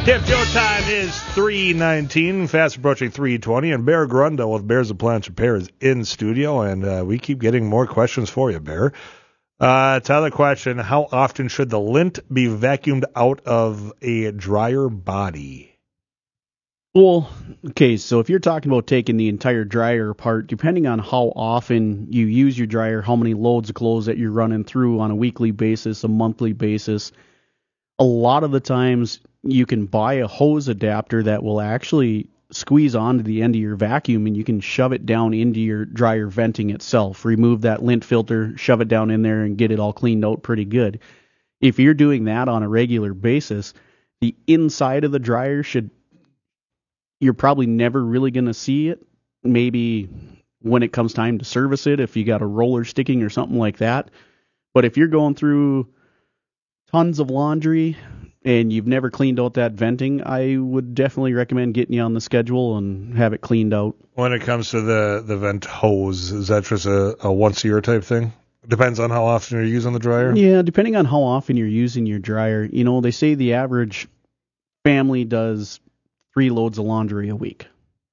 Tip Joe time is 3:19, fast approaching 3:20, and Bear Grundle of Bears Appliance Repair is in studio, and we keep getting more questions for you, Bear. Tyler question, how often should the lint be vacuumed out of a dryer body? Well, okay, so if you're talking about taking the entire dryer apart, depending on how often you use your dryer, how many loads of clothes that you're running through on a weekly basis, a monthly basis, a lot of the times you can buy a hose adapter that will actually squeeze onto the end of your vacuum, and you can shove it down into your dryer venting itself. Remove that lint filter, shove it down in there, and get it all cleaned out pretty good. If you're doing that on a regular basis, the inside of the dryer you're probably never really going to see it. Maybe when it comes time to service it, if you got a roller sticking or something like that. But if you're going through tons of laundry and you've never cleaned out that venting, I would definitely recommend getting you on the schedule and have it cleaned out. When it comes to the vent hose, is that just a once a year type thing? Depends on how often you're using the dryer? Yeah, depending on how often you're using your dryer. You know, they say the average family does 3 loads of laundry a week.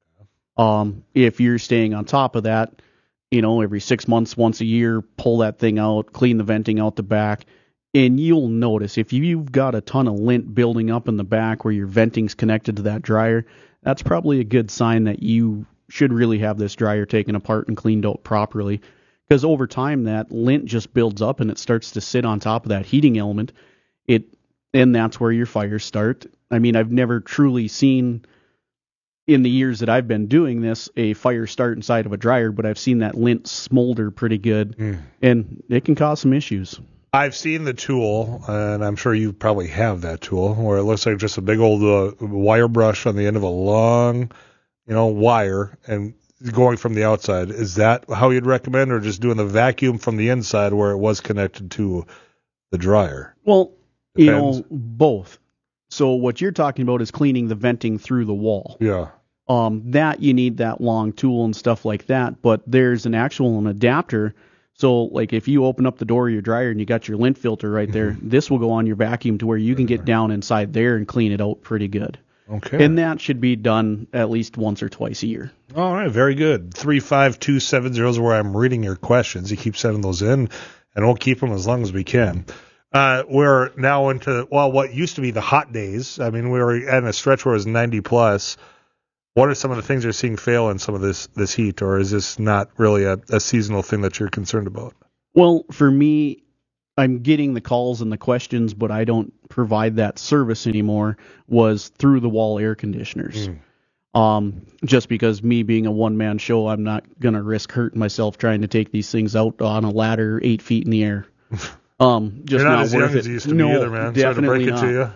If you're staying on top of that, you know, every 6 months, once a year, pull that thing out, clean the venting out the back, and you'll notice if you've got a ton of lint building up in the back where your venting's connected to that dryer, that's probably a good sign that you should really have this dryer taken apart and cleaned out properly. Because over time, that lint just builds up and it starts to sit on top of that heating element. And that's where your fires start. I mean, I've never truly seen, in the years that I've been doing this, a fire start inside of a dryer, but I've seen that lint smolder pretty good, and it can cause some issues. I've seen the tool, and I'm sure you probably have that tool, where it looks like just a big old wire brush on the end of a long, wire, and going from the outside. Is that how you'd recommend, or just doing the vacuum from the inside where it was connected to the dryer? Well, both. So what you're talking about is cleaning the venting through the wall. Yeah. That you need that long tool and stuff like that, but there's an adapter. So like if you open up the door of your dryer and you got your lint filter right there, this will go on your vacuum to where you can get down inside there and clean it out pretty good. Okay. And that should be done at least once or twice a year. All right, very good. 35270 is where I'm reading your questions. You keep sending those in, and we'll keep them as long as we can. We're now into, what used to be the hot days. I mean, we were at a stretch where it was 90 plus. What are some of the things you're seeing fail in some of this heat, or is this not really a seasonal thing that you're concerned about? Well, for me, I'm getting the calls and the questions, but I don't provide that service anymore, was through the wall air conditioners. Just because me being a one-man show, I'm not going to risk hurting myself trying to take these things out on a ladder 8 feet in the air. Just You're not as young worth as you used to be either, man. Sorry to break it to you.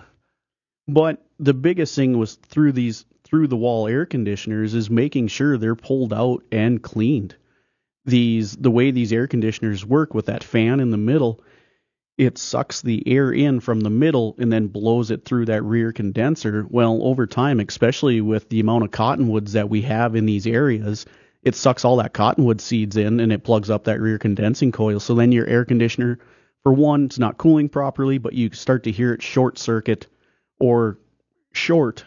But the biggest thing was through the wall air conditioners is making sure they're pulled out and cleaned. The way these air conditioners work with that fan in the middle, it sucks the air in from the middle and then blows it through that rear condenser. Well, over time, especially with the amount of cottonwoods that we have in these areas, it sucks all that cottonwood seeds in and it plugs up that rear condensing coil. So then your air conditioner, for one, it's not cooling properly, but you start to hear it short circuit or short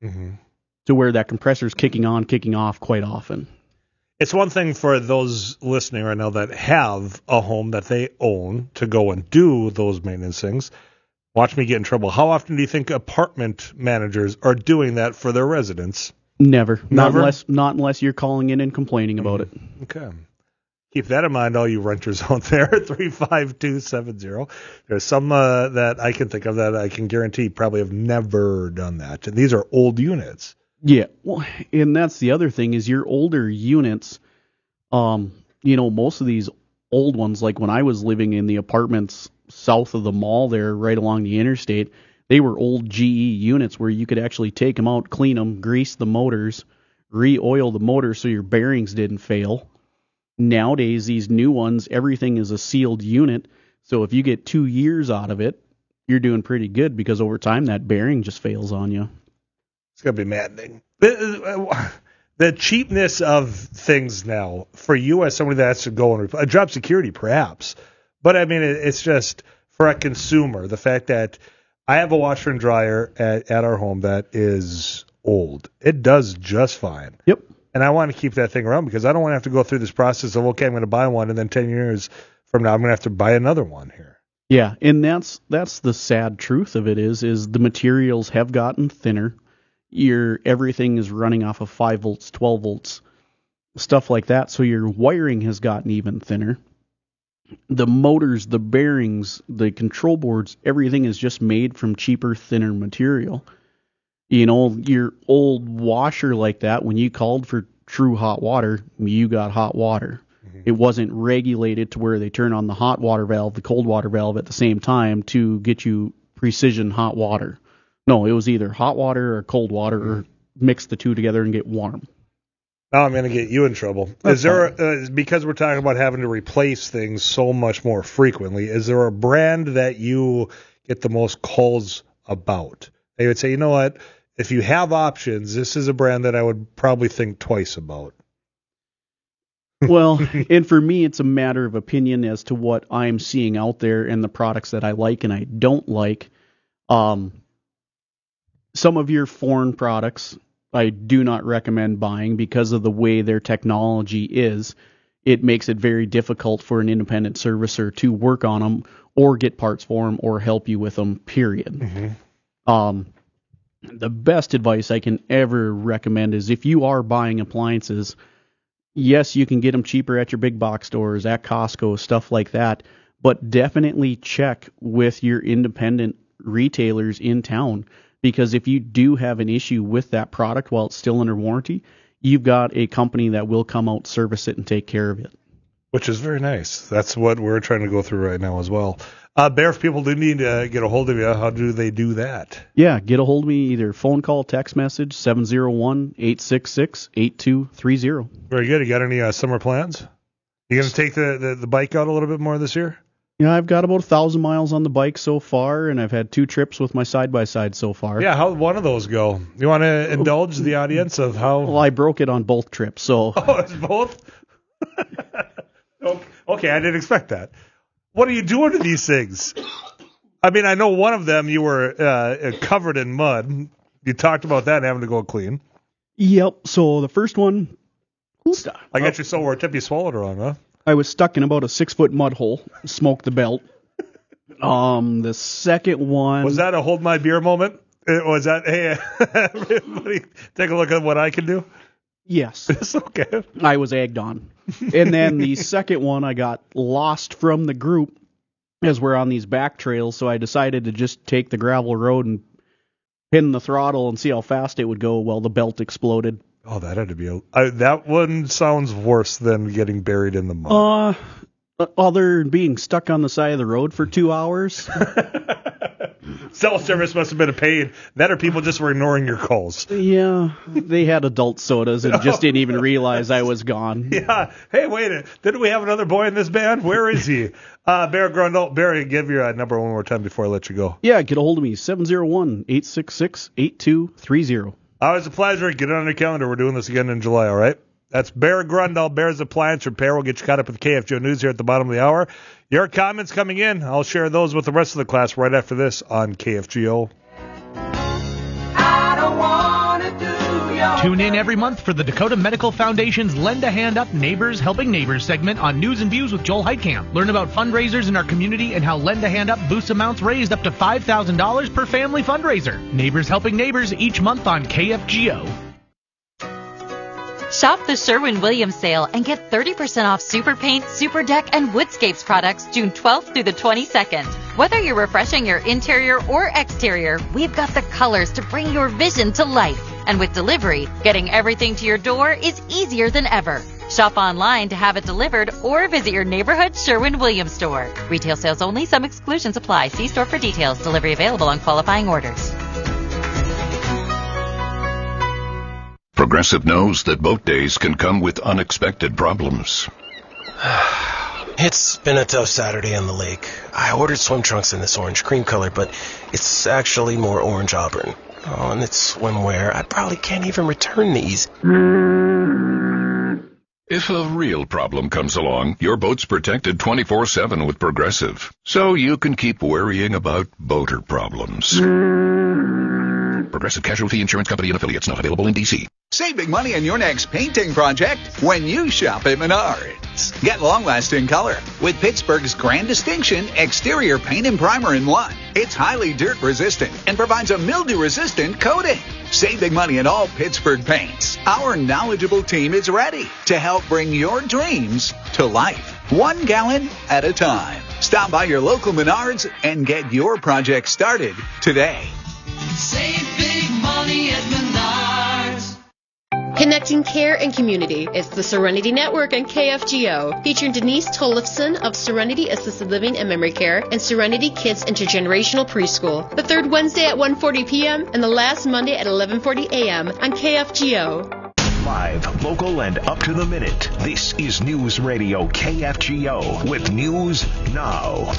to where that compressor's kicking on, kicking off quite often. It's one thing for those listening right now that have a home that they own to go and do those maintenance things. Watch me get in trouble. How often do you think apartment managers are doing that for their residents? Never. Not unless you're calling in and complaining about it. Okay. Keep that in mind, all you renters out there, 35270. There's some that I can think of that I can guarantee probably have never done that. And these are old units. Yeah, well, and that's the other thing is your older units, most of these old ones, like when I was living in the apartments south of the mall there, right along the interstate, they were old GE units where you could actually take them out, clean them, grease the motors, re-oil the motor so your bearings didn't fail. Nowadays, these new ones, everything is a sealed unit, so if you get 2 years out of it, you're doing pretty good because over time that bearing just fails on you. It's going to be maddening. The cheapness of things now, for you as somebody that has to go and job security perhaps, but I mean, it's just for a consumer, the fact that I have a washer and dryer at our home that is old. It does just fine. Yep. And I want to keep that thing around because I don't want to have to go through this process of, okay, I'm going to buy one, and then 10 years from now I'm going to have to buy another one here. Yeah, and that's the sad truth of it is the materials have gotten thinner. Everything is running off of 5 volts, 12 volts, stuff like that. So your wiring has gotten even thinner. The motors, the bearings, the control boards, everything is just made from cheaper, thinner material. You know, your old washer like that, when you called for true hot water, you got hot water. Mm-hmm. It wasn't regulated to where they turn on the hot water valve, the cold water valve at the same time to get you precision hot water. No, it was either hot water or cold water, or mix the two together and get warm. Now I'm going to get you in trouble. Is there, because we're talking about having to replace things so much more frequently, is there a brand that you get the most calls about? They would say, you know what, if you have options, this is a brand that I would probably think twice about. Well, and for me, it's a matter of opinion as to what I'm seeing out there and the products that I like and I don't like. Some of your foreign products I do not recommend buying because of the way their technology is. It makes it very difficult for an independent servicer to work on them or get parts for them or help you with them, period. Mm-hmm. The best advice I can ever recommend is if you are buying appliances, yes, you can get them cheaper at your big box stores, at Costco, stuff like that, but definitely check with your independent retailers in town. Because if you do have an issue with that product while it's still under warranty, you've got a company that will come out, service it, and take care of it. Which is very nice. That's what we're trying to go through right now as well. Bear, if people do need to get a hold of you, how do they do that? Yeah, get a hold of me, either phone call, text message, 701-866-8230. Very good. You got any summer plans? You going to take the bike out a little bit more this year? Yeah, I've got about 1,000 miles on the bike so far, and I've had 2 trips with my side-by-side so far. Yeah, how'd one of those go? You want to indulge the audience of how... Well, I broke it on both trips, so... Oh, it's both? Okay, I didn't expect that. What are you doing to these things? I mean, I know one of them you were covered in mud. You talked about that having to go clean. Yep, so the first one... I got you so where tip you swallowed her on, huh? I was stuck in about a 6-foot mud hole, smoked the belt. The second one... Was that a hold my beer moment? Was that, hey, everybody, take a look at what I can do? Yes. It's okay. I was egged on. And then the second one, I got lost from the group as we're on these back trails, so I decided to just take the gravel road and pin the throttle and see how fast it would go. Well, the belt exploded. Oh, that had to be that one sounds worse than getting buried in the mud. Other than being stuck on the side of the road for 2 hours. Cell service must have been a pain. That or people just were ignoring your calls. Yeah, they had adult sodas and just didn't even realize I was gone. Yeah. Hey, wait. Didn't we have another boy in this band? Where is he? Bear Grundle. Barry, give your number one more time before I let you go. Yeah, get a hold of me. 701-866-8230. Always a pleasure. Get it on your calendar. We're doing this again in July, all right? That's Bear Grundle, Bear's Appliance Repair. We'll get you caught up with the KFGO News here at the bottom of the hour. Your comments coming in. I'll share those with the rest of the class right after this on KFGO. I don't wanna do your Tune in every month for the Dakota Medical Foundation's Lend a Hand Up Neighbors Helping Neighbors segment on News and Views with Joel Heitkamp. Learn about fundraisers in our community and how Lend a Hand Up boosts amounts raised up to $5,000 per family fundraiser. Neighbors Helping Neighbors each month on KFGO. Shop the Sherwin-Williams sale and get 30% off Super Paint, Super Deck, and Woodscapes products June 12th through the 22nd. Whether you're refreshing your interior or exterior, we've got the colors to bring your vision to life. And with delivery, getting everything to your door is easier than ever. Shop online to have it delivered or visit your neighborhood Sherwin-Williams store. Retail sales only. Some exclusions apply. See store for details. Delivery available on qualifying orders. Progressive knows that boat days can come with unexpected problems. It's been a tough Saturday on the lake. I ordered swim trunks in this orange cream color, but it's actually more orange auburn. Oh, and it's swimwear. I probably can't even return these. If a real problem comes along, your boat's protected 24/7 with Progressive, so you can keep worrying about boater problems. Progressive Casualty Insurance Company and affiliates, not available in D.C. Save big money on your next painting project when you shop at Menards. Get long-lasting color with Pittsburgh's Grand Distinction exterior paint and primer in one. It's highly dirt-resistant and provides a mildew-resistant coating. Save big money on all Pittsburgh paints. Our knowledgeable team is ready to help bring your dreams to life, 1 gallon at a time. Stop by your local Menards and get your project started today. Save big money at Menards. Connecting care and community. It's the Serenity Network and KFGO, featuring Denise Tollefson of Serenity Assisted Living and Memory Care and Serenity Kids Intergenerational Preschool. The third Wednesday at 1:40 p.m. and the last Monday at 11:40 a.m. on KFGO. Live, local, and up to the minute. This is News Radio KFGO with News Now.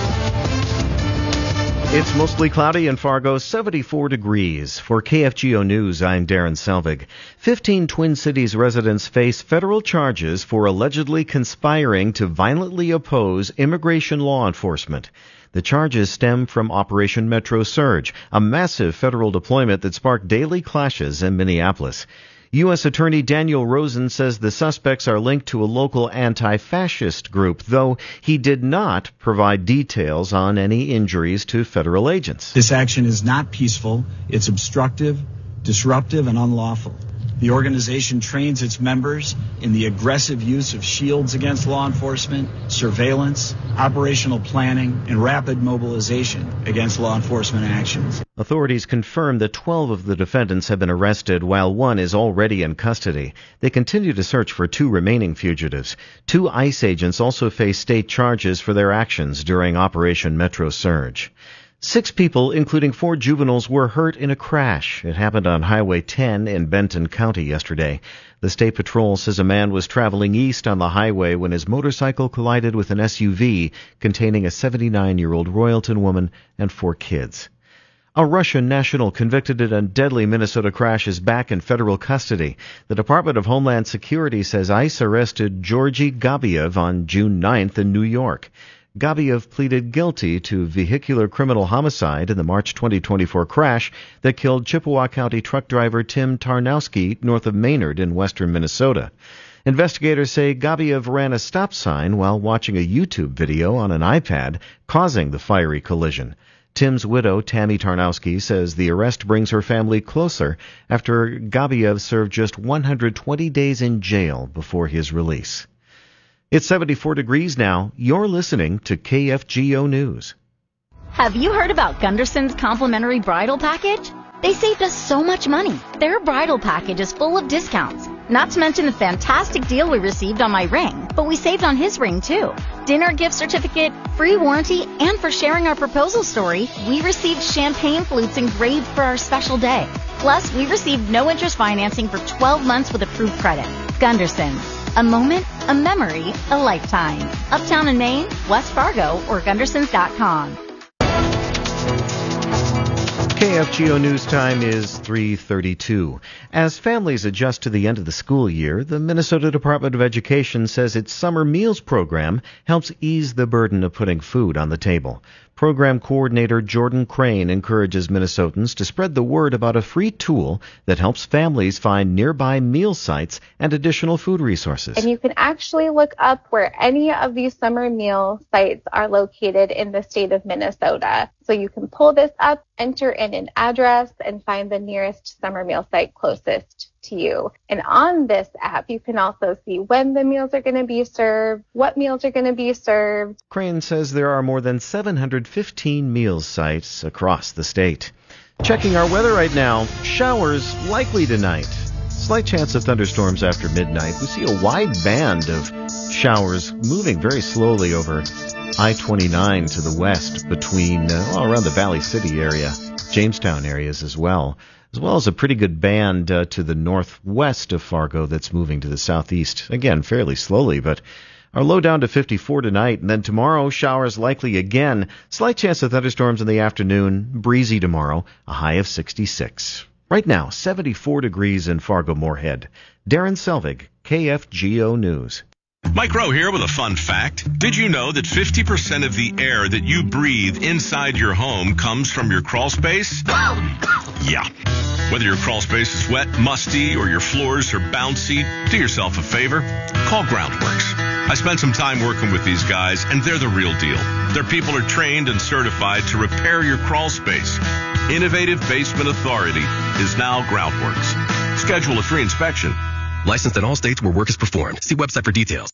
It's mostly cloudy in Fargo, 74 degrees. For KFGO News, I'm Darren Selvig. 15 Twin Cities residents face federal charges for allegedly conspiring to violently oppose immigration law enforcement. The charges stem from Operation Metro Surge, a massive federal deployment that sparked daily clashes in Minneapolis. U.S. Attorney Daniel Rosen says the suspects are linked to a local anti-fascist group, though he did not provide details on any injuries to federal agents. This action is not peaceful. It's obstructive, disruptive, and unlawful. The organization trains its members in the aggressive use of shields against law enforcement, surveillance, operational planning, and rapid mobilization against law enforcement actions. Authorities confirm that 12 of the defendants have been arrested, while one is already in custody. They continue to search for 2 remaining fugitives. 2 ICE agents also face state charges for their actions during Operation Metro Surge. 6 people, including 4 juveniles, were hurt in a crash. It happened on Highway 10 in Benton County yesterday. The State Patrol says a man was traveling east on the highway when his motorcycle collided with an SUV containing a 79-year-old Royalton woman and 4 kids. A Russian national convicted in a deadly Minnesota crash is back in federal custody. The Department of Homeland Security says ICE arrested Georgy Gabiev on June 9th in New York. Gabiev pleaded guilty to vehicular criminal homicide in the March 2024 crash that killed Chippewa County truck driver Tim Tarnowski north of Maynard in western Minnesota. Investigators say Gabiev ran a stop sign while watching a YouTube video on an iPad, causing the fiery collision. Tim's widow, Tammy Tarnowski, says the arrest brings her family closer after Gabiev served just 120 days in jail before his release. It's 74 degrees now. You're listening to KFGO News. Have you heard about Gunderson's complimentary bridal package? They saved us so much money. Their bridal package is full of discounts. Not to mention the fantastic deal we received on my ring, but we saved on his ring too. Dinner gift certificate, free warranty, and for sharing our proposal story, we received champagne flutes engraved for our special day. Plus, we received no interest financing for 12 months with approved credit. Gunderson. A moment, a memory, a lifetime. Uptown in Maine, West Fargo, or Gundersons.com. KFGO News time is 3:32. As families adjust to the end of the school year, the Minnesota Department of Education says its summer meals program helps ease the burden of putting food on the table. Program coordinator Jordan Crane encourages Minnesotans to spread the word about a free tool that helps families find nearby meal sites and additional food resources. And you can actually look up where any of these summer meal sites are located in the state of Minnesota. So you can pull this up, enter in an address, and find the nearest summer meal site closest to you. And on this app, you can also see when the meals are going to be served, what meals are going to be served. Crane says there are more than 715 meal sites across the state. Checking our weather right now, showers likely tonight. Slight chance of thunderstorms after midnight. We see a wide band of showers moving very slowly over I-29 to the west between around the Valley City area, Jamestown areas as well as a pretty good band to the northwest of Fargo that's moving to the southeast. Again, fairly slowly, but our low down to 54 tonight, and then tomorrow, showers likely again. Slight chance of thunderstorms in the afternoon, breezy tomorrow, a high of 66. Right now, 74 degrees in Fargo-Moorhead. Darren Selvig, KFGO News. Mike Rowe here with a fun fact. Did you know that 50% of the air that you breathe inside your home comes from your crawl space? Yeah. Whether your crawl space is wet, musty, or your floors are bouncy, do yourself a favor. Call Groundworks. I spent some time working with these guys, and they're the real deal. Their people are trained and certified to repair your crawl space. Innovative Basement Authority is now Groundworks. Schedule a free inspection. Licensed in all states where work is performed. See website for details.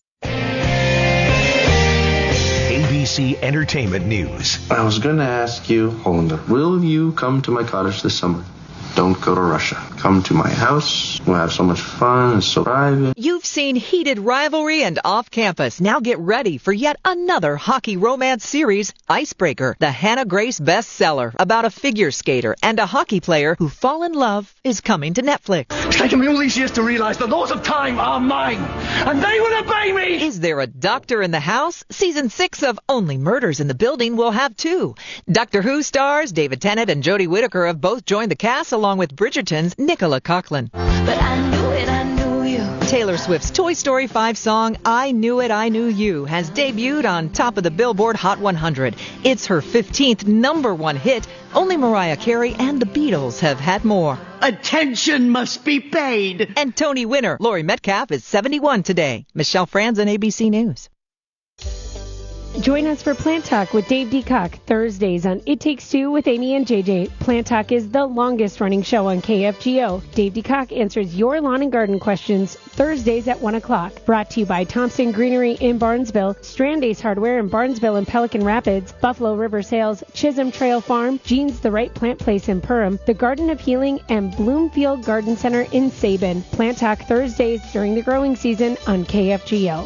ABC Entertainment News. I was going to ask you, Hollander, will you come to my cottage this summer? Don't go to Russia. Come to my house. We'll have so much fun. It's so private. You've seen Heated Rivalry and Off Campus. Now get ready for yet another hockey romance series, Icebreaker, the Hannah Grace bestseller about a figure skater and a hockey player who fall in love, is coming to Netflix. It's taken me all these years to realize the laws of time are mine, and they will obey me! Is there a doctor in the house? Season 6 of Only Murders in the Building will have 2. Doctor Who stars David Tennant and Jodie Whittaker have both joined the cast along with Bridgerton's Nicola Coughlan. But I knew it, I knew you. Taylor Swift's Toy Story 5 song, I Knew It, I Knew You, has debuted on top of the Billboard Hot 100. It's her 15th #1 hit. Only Mariah Carey and the Beatles have had more. Attention must be paid. And Tony winner Laurie Metcalf is 71 today. Michelle Franzen, ABC News. Join us for Plant Talk with Dave DeCock, Thursdays on It Takes Two with Amy and JJ. Plant Talk is the longest-running show on KFGO. Dave DeCock answers your lawn and garden questions Thursdays at 1 o'clock. Brought to you by Thompson Greenery in Barnesville, Strand Ace Hardware in Barnesville and Pelican Rapids, Buffalo River Sales, Chisholm Trail Farm, Jean's The Right Plant Place in Perham, The Garden of Healing, and Bloomfield Garden Center in Sabin. Plant Talk Thursdays during the growing season on KFGO.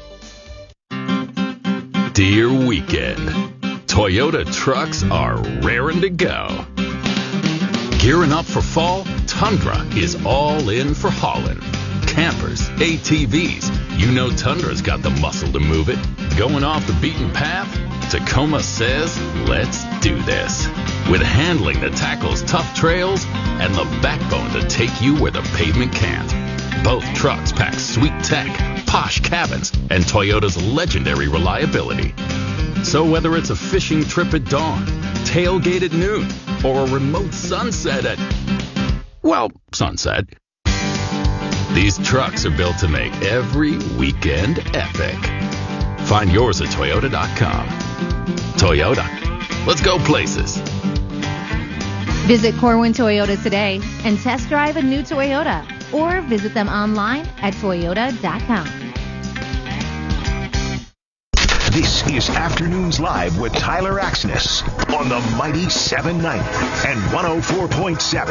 Dear weekend, Toyota trucks are raring to go. Gearing up for fall, Tundra is all in for hauling. Campers, ATVs, you know Tundra's got the muscle to move it. Going off the beaten path? Tacoma says, let's do this. With handling that tackles tough trails and the backbone to take you where the pavement can't. Both trucks pack sweet tech, posh cabins, and Toyota's legendary reliability. So whether it's a fishing trip at dawn, tailgate at noon, or a remote sunset at, well, sunset, these trucks are built to make every weekend epic. Find yours at Toyota.com. Toyota, let's go places. Visit Corwin Toyota today and test drive a new Toyota, or visit them online at Toyota.com. This is Afternoons Live with Tyler Axness on the Mighty 790 and 104.7.